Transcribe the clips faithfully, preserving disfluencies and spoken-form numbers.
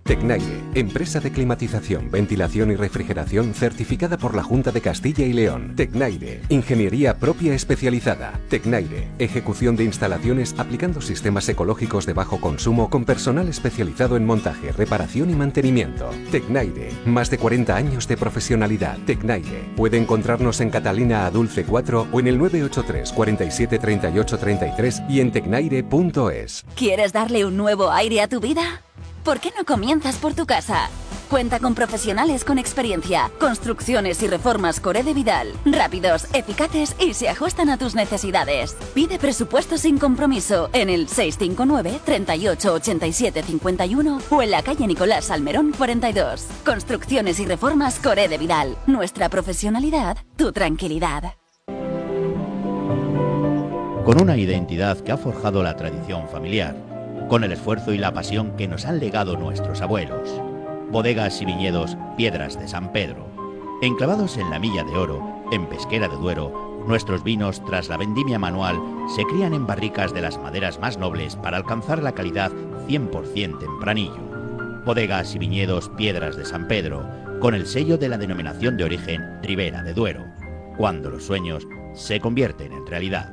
Tecnaire, empresa de climatización, ventilación y refrigeración certificada por la Junta de Castilla y León. Tecnaire, ingeniería propia especializada. Tecnaire, ejecución de instalaciones aplicando sistemas ecológicos de bajo consumo con personal especializado en montaje, reparación y mantenimiento. Tecnaire, más de cuarenta años de profesionalidad. Tecnaire, puede encontrarnos en Catalina Adulce cuatro o en el nueve ocho tres, cuarenta y siete, treinta y ocho, treinta y tres y en tecnaire punto es. ¿Quieres darle un nuevo aire a tu vida? ¿Por qué no comienzas por tu casa? Cuenta con profesionales con experiencia, construcciones y reformas Corede Vidal, rápidos, eficaces y se ajustan a tus necesidades. Pide presupuesto sin compromiso en el seis cinco nueve, treinta y ocho, ochenta y siete, cincuenta y uno o en la calle Nicolás Salmerón cuarenta y dos. Construcciones y reformas Corede Vidal. Nuestra profesionalidad, tu tranquilidad. Con una identidad que ha forjado la tradición familiar, con el esfuerzo y la pasión que nos han legado nuestros abuelos. Bodegas y viñedos Piedras de San Pedro. Enclavados en la Milla de Oro, en Pesquera de Duero, nuestros vinos, tras la vendimia manual, se crían en barricas de las maderas más nobles para alcanzar la calidad cien por ciento tempranillo. Bodegas y viñedos Piedras de San Pedro, con el sello de la denominación de origen Ribera de Duero. Cuando los sueños se convierten en realidad.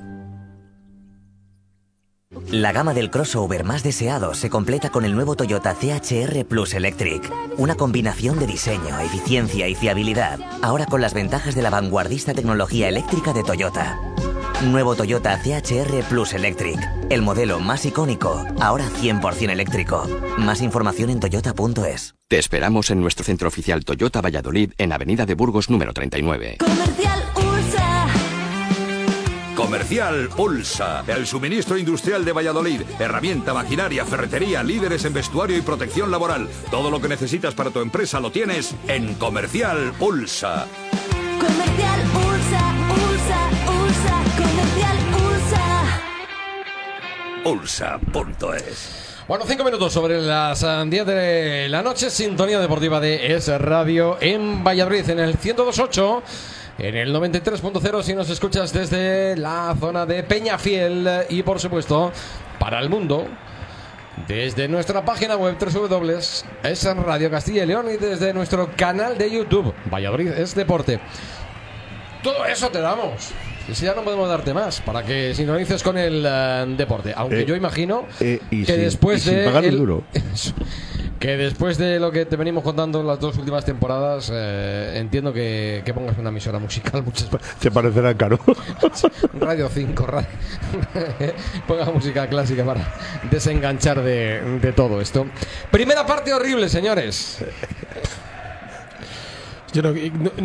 La gama del crossover más deseado se completa con el nuevo Toyota C H R Plus Electric. Una combinación de diseño, eficiencia y fiabilidad. Ahora con las ventajas de la vanguardista tecnología eléctrica de Toyota. Nuevo Toyota C H R Plus Electric. El modelo más icónico, ahora cien por ciento eléctrico. Más información en toyota punto es. Te esperamos en nuestro centro oficial Toyota Valladolid en Avenida de Burgos número treinta y nueve. Comercial Ursa. Comercial Ulsa, el suministro industrial de Valladolid. Herramienta, maquinaria, ferretería, líderes en vestuario y protección laboral. Todo lo que necesitas para tu empresa lo tienes en Comercial Ulsa. Comercial Ursa, Ursa, Ursa, Comercial Ursa. Ulsa punto es. Bueno, cinco minutos sobre las uh, diez de la noche. Sintonía deportiva de Es Radio en Valladolid en el ciento dos punto ocho. En el noventa y tres punto cero si nos escuchas desde la zona de Peñafiel y por supuesto para el mundo desde nuestra página web doble u doble u doble u punto es Radio Castilla y León y desde nuestro canal de YouTube Valladolid es Deporte. Todo eso te damos. Y si ya no podemos darte más para que sincronices con el uh, deporte, aunque eh, yo imagino eh, y que sin, después y de sin pagar el, duro. que después de lo que te venimos contando las dos últimas temporadas, eh, entiendo que, que pongas una emisora musical muchas veces. Te parecerá caro. Radio cinco, radio. Ponga música clásica para desenganchar de, de todo esto. Primera parte horrible, señores. Yo no, no